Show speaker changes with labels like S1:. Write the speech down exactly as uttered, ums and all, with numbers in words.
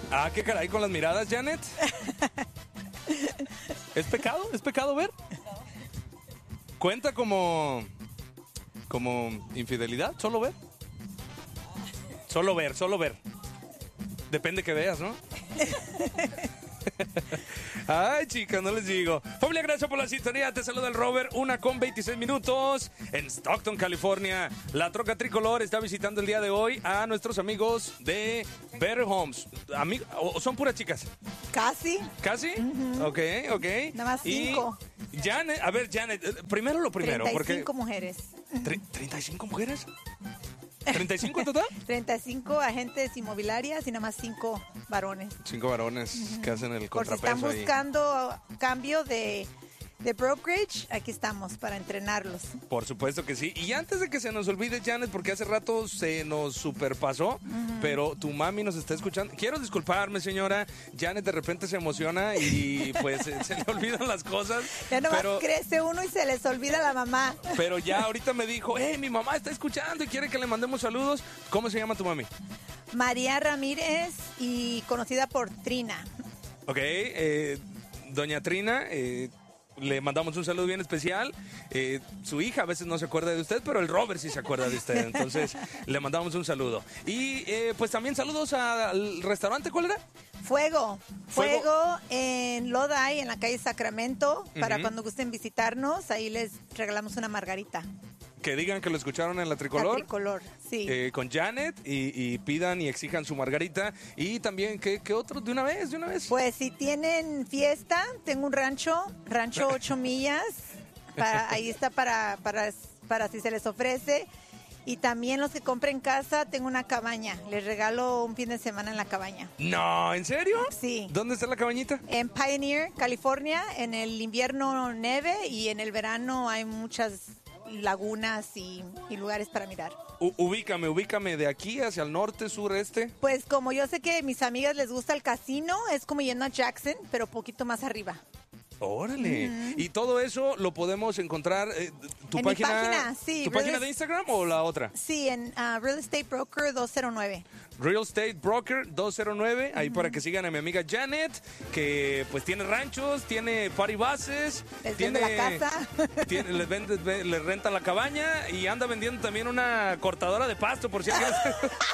S1: Ah, qué caray con las miradas, Janet. ¿Es pecado? ¿Es pecado ver? ¿Cuenta como, como infidelidad? ¿Solo ver? Solo ver, solo ver. Depende que veas, ¿no? Ay, chicas, no les digo. Familia, gracias por la sintonía. Te saluda el Robert, una con veintiséis minutos en Stockton, California. La troca tricolor está visitando el día de hoy a nuestros amigos de Better Homes. Amig ¿O son puras chicas?
S2: Casi.
S1: ¿Casi? Uh-huh. Ok, ok.
S2: Nada más cinco.
S1: Y Janet, a ver, Janet, primero lo primero.
S2: treinta y cinco
S1: porque...
S2: mujeres.
S1: ¿treinta y cinco mujeres? ¿treinta y cinco en total?
S2: treinta y cinco agentes inmobiliarias y nada más cinco varones.
S1: Cinco varones uh-huh. que hacen el contrapeso.
S2: Por si están buscando ahí. Cambio de, de brokerage, aquí estamos para entrenarlos.
S1: Por supuesto que sí. Y antes de que se nos olvide, Janet, porque hace rato se nos superpasó, uh-huh. pero tu mami nos está escuchando. Quiero disculparme, señora. Janet de repente se emociona y pues se, se le olvidan las cosas.
S2: Ya nomás
S1: pero,
S2: crece uno y se les olvida la mamá.
S1: Pero ya ahorita me dijo, eh, mi mamá está escuchando y quiere que le mandemos saludos. ¿Cómo se llama tu mami?
S2: María Ramírez y conocida por Trina.
S1: Ok, eh, doña Trina, eh, le mandamos un saludo bien especial. Eh, su hija a veces no se acuerda de usted, pero el Robert sí se acuerda de usted. Entonces, le mandamos un saludo. Y eh, pues también saludos al restaurante, ¿cuál era?
S2: Fuego. Fuego, Fuego en Lodi, en la calle Sacramento. Para uh-huh. cuando gusten visitarnos, ahí les regalamos una margarita.
S1: Que digan que lo escucharon en la Tricolor.
S2: La Tricolor, sí.
S1: Eh, con Janet y, y pidan y exijan su margarita. Y también, ¿qué, qué otros? De una vez, de una vez.
S2: Pues si tienen fiesta, tengo un rancho, rancho ocho millas. Para, ahí está para, para, para si se les ofrece. Y también los que compren casa, tengo una cabaña. Les regalo un fin de semana en la cabaña.
S1: No, ¿en serio?
S2: Sí.
S1: ¿Dónde está la cabañita?
S2: En Pioneer, California. En el invierno nieve y en el verano hay muchas lagunas y, y lugares para mirar.
S1: U- ubícame, ubícame de aquí hacia el norte, sur, este.
S2: Pues como yo sé que a mis amigas les gusta el casino, es como yendo a Jackson, pero poquito más arriba.
S1: Órale. Uh-huh. Y todo eso lo podemos encontrar eh, tu
S2: en
S1: página,
S2: mi página, sí.
S1: ¿Tu página de Instagram o la otra?
S2: Sí, en uh, Real Estate Broker dos cero nueve.
S1: Real Estate Broker dos cero nueve, ahí uh-huh. para que sigan a mi amiga Janet, que pues tiene ranchos, tiene party buses,
S2: les
S1: tiene
S2: vende la casa,
S1: tiene, les, vende, les renta la cabaña y anda vendiendo también una cortadora de pasto, por si alguien